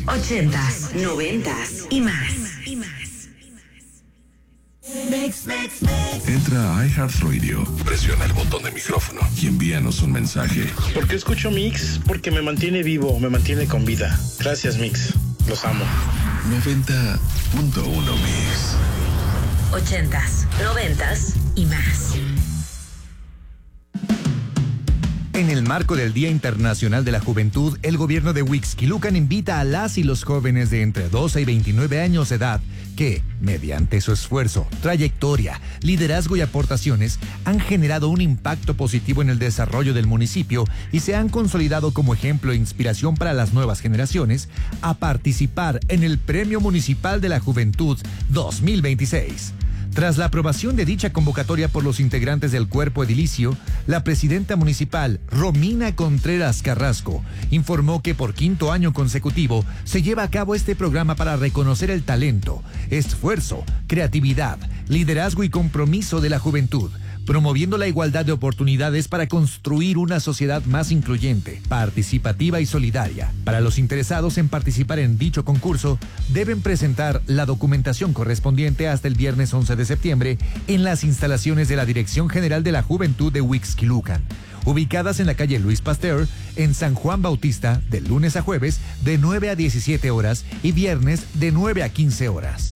80s, 90s y más. Entra a iHeartRadio, presiona el botón de micrófono y envíanos un mensaje. ¿Por qué escucho Mix? Porque me mantiene vivo, me mantiene con vida. Gracias, Mix. Los amo. 90.1 Mix. 80s, 90s y más. En el marco del Día Internacional de la Juventud, el gobierno de Huixquilucan invita a las y los jóvenes de entre 12 y 29 años de edad que, mediante su esfuerzo, trayectoria, liderazgo y aportaciones, han generado un impacto positivo en el desarrollo del municipio y se han consolidado como ejemplo e inspiración para las nuevas generaciones, a participar en el Premio Municipal de la Juventud 2026. Tras la aprobación de dicha convocatoria por los integrantes del cuerpo edilicio, la presidenta municipal, Romina Contreras Carrasco, informó que por 5º año consecutivo se lleva a cabo este programa para reconocer el talento, esfuerzo, creatividad, liderazgo y compromiso de la juventud, promoviendo la igualdad de oportunidades para construir una sociedad más incluyente, participativa y solidaria. Para los interesados en participar en dicho concurso, deben presentar la documentación correspondiente hasta el viernes 11 de septiembre en las instalaciones de la Dirección General de la Juventud de Huixquilucan, ubicadas en la calle Luis Pasteur, en San Juan Bautista, de lunes a jueves, de 9 a 17 horas y viernes de 9 a 15 horas.